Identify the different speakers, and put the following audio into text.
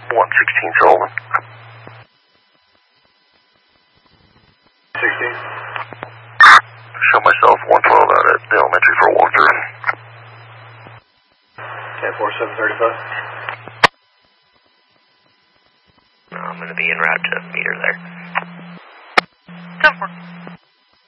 Speaker 1: 116 Sullivan.
Speaker 2: 16.
Speaker 1: Show myself 112 out at the elementary for a walkthrough.
Speaker 2: 10-4-7-35.
Speaker 3: I'm going to be en route to meet her there.
Speaker 4: 10-4.